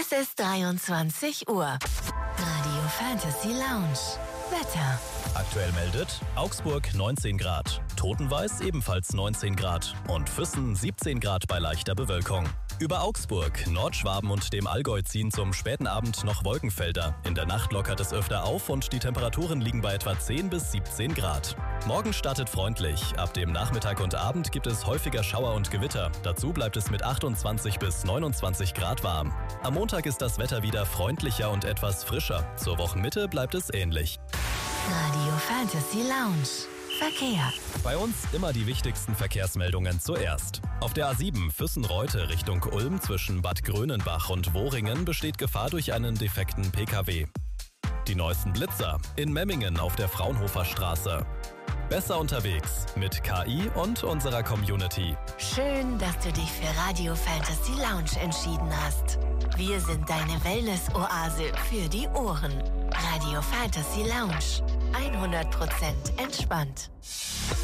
Es ist 23 Uhr. Radio Fantasy Lounge. Wetter. Aktuell meldet Augsburg 19 Grad, Totenweiß ebenfalls 19 Grad und Füssen 17 Grad bei leichter Bewölkung. Über Augsburg, Nordschwaben und dem Allgäu ziehen zum späten Abend noch Wolkenfelder. In der Nacht lockert es öfter auf und die Temperaturen liegen bei etwa 10 bis 17 Grad. Morgen startet freundlich. Ab dem Nachmittag und Abend gibt es häufiger Schauer und Gewitter. Dazu bleibt es mit 28 bis 29 Grad warm. Am Montag ist das Wetter wieder freundlicher und etwas frischer. Zur Wochenmitte bleibt es ähnlich. Radio Fantasy Lounge. Verkehr. Bei uns immer die wichtigsten Verkehrsmeldungen zuerst. Auf der A7 Füssen-Reute Richtung Ulm zwischen Bad Grönenbach und Wohringen besteht Gefahr durch einen defekten PKW. Die neuesten Blitzer in Memmingen auf der Fraunhofer Straße. Besser unterwegs mit KI und unserer Community. Schön, dass du dich für Radio Fantasy Lounge entschieden hast. Wir sind deine Wellness-Oase für die Ohren. Radio Fantasy Lounge. 100% entspannt.